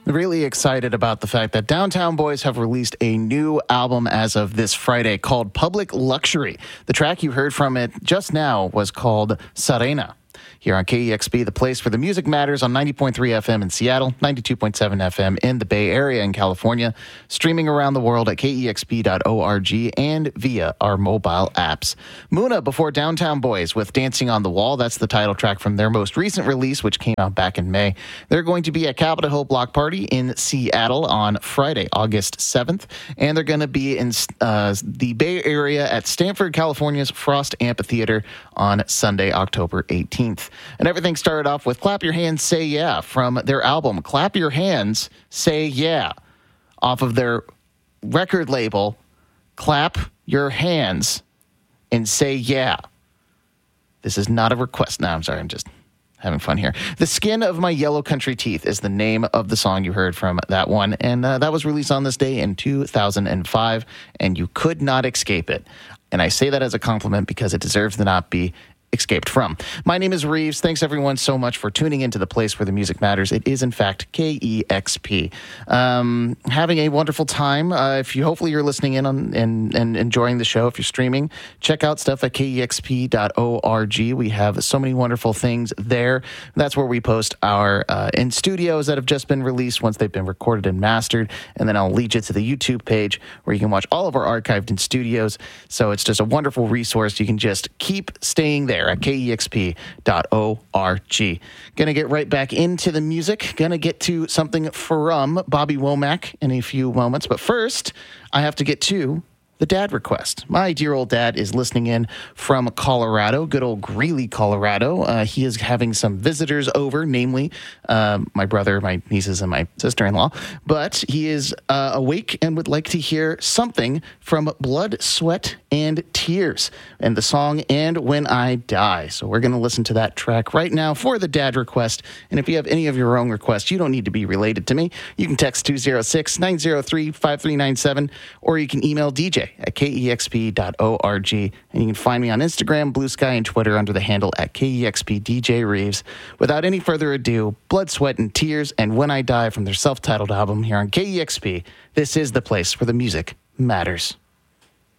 Really excited about the fact that Downtown Boys have released a new album as of this Friday called Public Luxury. The track you heard from it just now was called Sarena. Here on KEXP, the place where the music matters, on 90.3 FM in Seattle, 92.7 FM in the Bay Area in California, streaming around the world at KEXP.org and via our mobile apps. Muna before Downtown Boys with Dancing on the Wall. That's the title track from their most recent release, which came out back in May. They're going to be at Capitol Hill Block Party in Seattle on Friday, August 7th, and they're going to be in the Bay Area at Stanford, California's Frost Amphitheater on Sunday, October 18th. And everything started off with Clap Your Hands, Say Yeah from their album Clap Your Hands, Say Yeah, off of their record label Clap Your Hands and Say Yeah. This is not a request. No, I'm sorry, I'm just having fun here. The Skin of My Yellow Country Teeth is the name of the song you heard from that one, and that was released on this day in 2005, and you could not escape it. And I say that as a compliment because it deserves to not be escaped from. My name is Reeves. Thanks everyone so much for tuning into the place where the music matters. It is in fact KEXP. Having a wonderful time. Hopefully you're listening in on and enjoying the show. If you're streaming, check out stuff at KEXP.org. We have so many wonderful things there. That's where we post our in studios that have just been released once they've been recorded and mastered. And then I'll lead you to the YouTube page where you can watch all of our archived in studios. So it's just a wonderful resource. You can just keep staying there at KEXP.org. Gonna get right back into the music. Gonna get to something from Bobby Womack in a few moments. But first, I have to get to the dad request. My dear old dad is listening in from Colorado, good old Greeley, Colorado. He is having some visitors over, namely my brother, my nieces, and my sister-in-law. But he is awake and would like to hear something from Blood, Sweat, and Tears and the song And When I Die. So we're going to listen to that track right now for the dad request. And if you have any of your own requests, you don't need to be related to me. You can text 206-903-5397, or you can email DJ at KEXP.org. And you can find me on Instagram, Blue Sky, and Twitter under the handle at KEXPDJReeves. Without any further ado, Blood, Sweat, and Tears and When I Die from their self-titled album here on KEXP. This is the place where the music matters.